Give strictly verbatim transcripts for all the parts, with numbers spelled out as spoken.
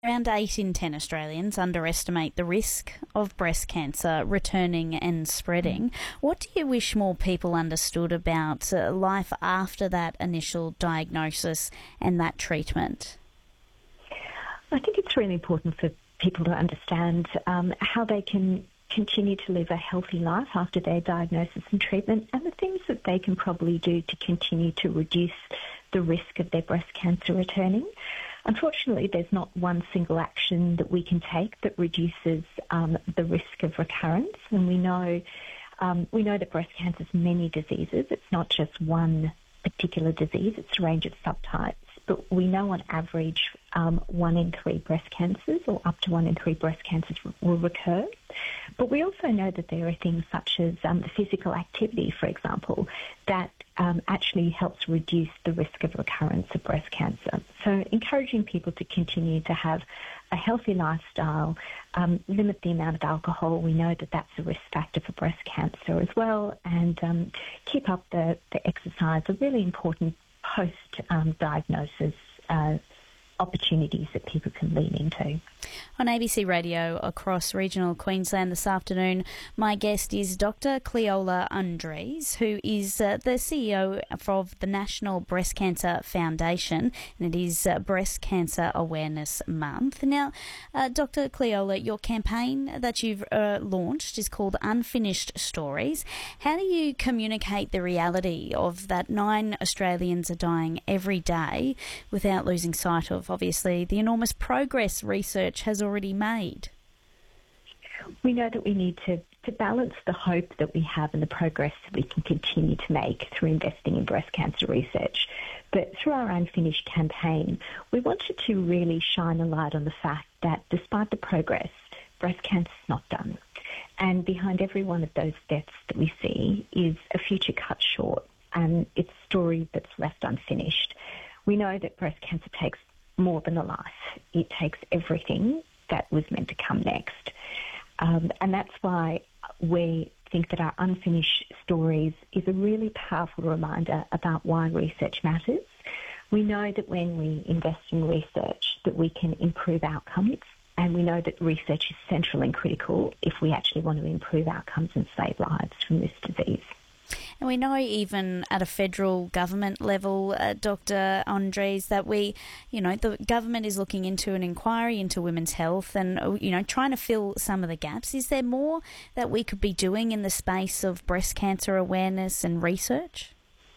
Around eight in ten Australians underestimate the risk of breast cancer returning and spreading. What do you wish more people understood about uh, life after that initial diagnosis and that treatment? I think it's really important for people to understand um, how they can continue to live a healthy life after their diagnosis and treatment, and the things that they can probably do to continue to reduce the risk of their breast cancer returning. Unfortunately, there's not one single action that we can take that reduces um, the risk of recurrence, and we know um, we know that breast cancer is many diseases. It's not just one particular disease; it's a range of subtypes. But we know on average um, one in three breast cancers, or up to one in three breast cancers, will recur. But we also know that there are things such as um, physical activity, for example, that um, actually helps reduce the risk of recurrence of breast cancer. So encouraging people to continue to have a healthy lifestyle, um, limit the amount of alcohol. We know that that's a risk factor for breast cancer as well, and um, keep up the, the exercise, a really important post-diagnosis um, uh, opportunities that people can lean into. On A B C Radio across regional Queensland this afternoon, my guest is Doctor Cleola Andres, who is uh, the C E O of the National Breast Cancer Foundation, and it is uh, Breast Cancer Awareness Month. Now, uh, Doctor Cleola, your campaign that you've uh, launched is called Unfinished Stories. How do you communicate the reality of that nine Australians are dying every day without losing sight of, obviously, the enormous progress research has already made? We know that we need to, to balance the hope that we have and the progress that we can continue to make through investing in breast cancer research. But through our Unfinished campaign, we wanted to really shine a light on the fact that despite the progress, breast cancer is not done. And behind every one of those deaths that we see is a future cut short, and it's a story that's left unfinished. We know that breast cancer takes more than a life. It takes everything that was meant to come next. Um, and that's why we think that our Unfinished Stories is a really powerful reminder about why research matters. We know that when we invest in research that we can improve outcomes, and we know that research is central and critical if we actually want to improve outcomes and save lives from this disease. And we know even at a federal government level, uh, Doctor Andres, that we, you know, the government is looking into an inquiry into women's health and, uh, you know, trying to fill some of the gaps. Is there more that we could be doing in the space of breast cancer awareness and research?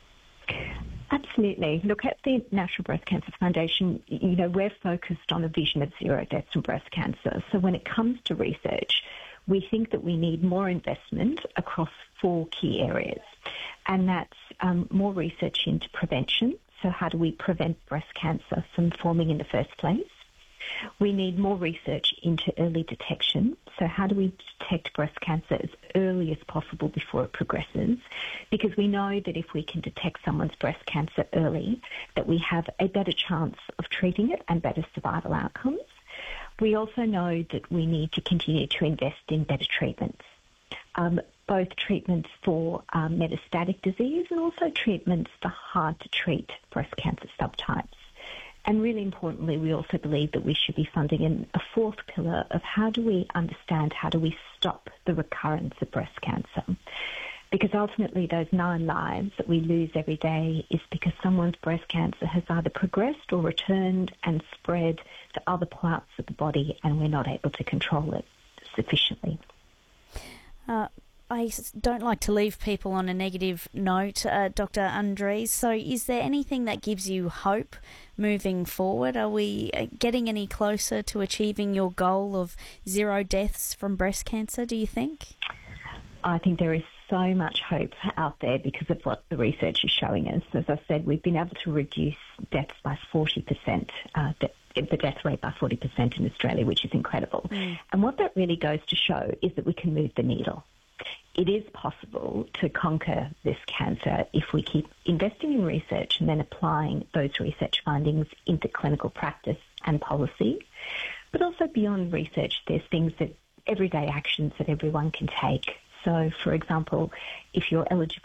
Absolutely. Look, at the National Breast Cancer Foundation, you know, we're focused on a vision of zero deaths from breast cancer. So when it comes to research, we think that we need more investment across four key areas. And that's um, more research into prevention. So how do we prevent breast cancer from forming in the first place? We need more research into early detection. So how do we detect breast cancer as early as possible before it progresses? Because we know that if we can detect someone's breast cancer early, that we have a better chance of treating it and better survival outcomes. We also know that we need to continue to invest in better treatments, um, both treatments for um, metastatic disease and also treatments for hard-to-treat breast cancer subtypes. And really importantly, we also believe that we should be funding in a fourth pillar of how do we understand, how do we stop the recurrence of breast cancer? Because ultimately those nine lives that we lose every day is because someone's breast cancer has either progressed or returned and spread to other parts of the body, and we're not able to control it sufficiently. Uh, I don't like to leave people on a negative note, uh, Doctor Andres. So is there anything that gives you hope moving forward? Are we getting any closer to achieving your goal of zero deaths from breast cancer, do you think? I think there is so much hope out there because of what the research is showing us. As I said, we've been able to reduce deaths by forty percent, uh, de- the death rate by forty percent in Australia, which is incredible. Mm. And what that really goes to show is that we can move the needle. It is possible to conquer this cancer if we keep investing in research and then applying those research findings into clinical practice and policy. But also beyond research, there's things that everyday actions that everyone can take. So, for example, if you're eligible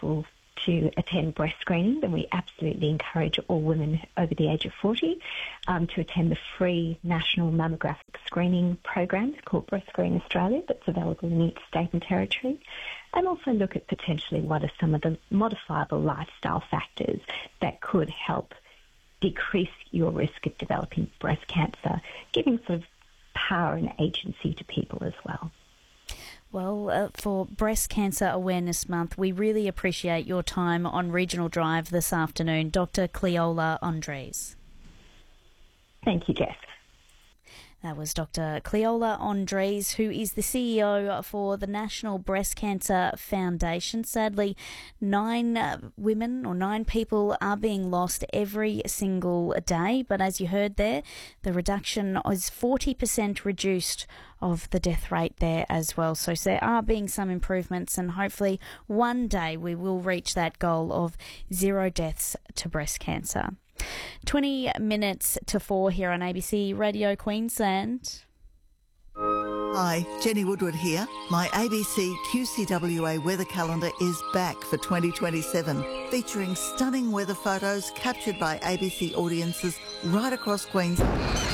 to attend breast screening, then we absolutely encourage all women over the age of forty um, to attend the free national mammographic screening program called Breast Screen Australia that's available in each state and territory, and also look at potentially what are some of the modifiable lifestyle factors that could help decrease your risk of developing breast cancer, giving sort of power and agency to people as well. Well, uh, for Breast Cancer Awareness Month, we really appreciate your time on Regional Drive this afternoon, Doctor Cleola Andres. Thank you, Jess. That was Doctor Cleola Andres, who is the C E O for the National Breast Cancer Foundation. Sadly, nine uh, women or nine people are being lost every single day. But as you heard there, the reduction is forty percent reduced of the death rate there as well. So there are being some improvements, and hopefully one day we will reach that goal of zero deaths to breast cancer. twenty minutes to four here on A B C Radio Queensland. Hi, Jenny Woodward here. My A B C Q C W A weather calendar is back for twenty twenty-seven, featuring stunning weather photos captured by A B C audiences right across Queensland.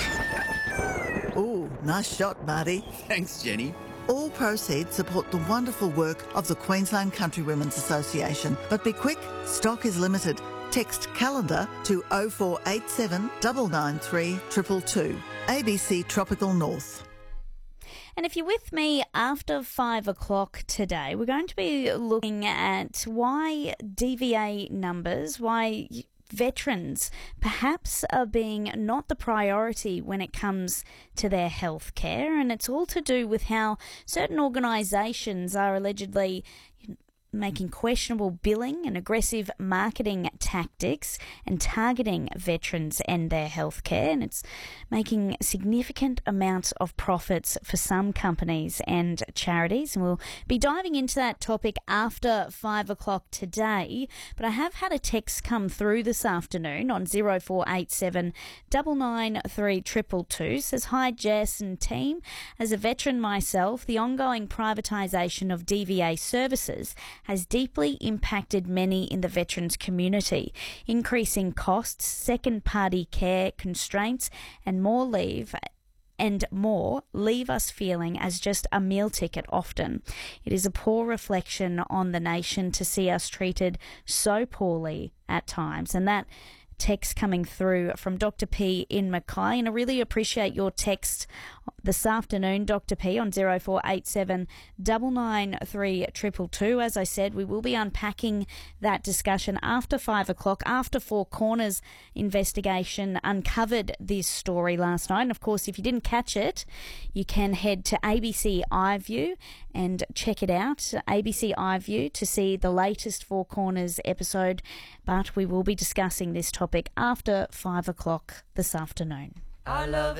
Ooh, nice shot, Marty. Thanks, Jenny. All proceeds support the wonderful work of the Queensland Country Women's Association. But be quick, stock is limited. Text calendar to oh four eight seven, nine nine three, two two two. A B C Tropical North. And if you're with me after five o'clock today, we're going to be looking at why D V A numbers, why veterans perhaps are being not the priority when it comes to their health care. And it's all to do with how certain organisations are allegedly making questionable billing and aggressive marketing tactics and targeting veterans and their healthcare, and it's making significant amounts of profits for some companies and charities. And we'll be diving into that topic after five o'clock today. But I have had a text come through this afternoon on zero four eight seven, nine nine three, two two two. Says, hi Jess and team. As a veteran myself, the ongoing privatisation of D V A services has deeply impacted many in the veterans community, increasing costs, second-party care constraints, and more leave and more leave us feeling as just a meal ticket often. It is a poor reflection on the nation to see us treated so poorly at times. And that text coming through from Doctor P in Mackay, and I really appreciate your text this afternoon, Doctor P, on zero four eight seven, nine nine three, two two two. As I said, we will be unpacking that discussion after five o'clock, after Four Corners investigation uncovered this story last night. And of course, if you didn't catch it, you can head to A B C iView and check it out, A B C iView, to see the latest Four Corners episode. But we will be discussing this topic after five o'clock this afternoon. I love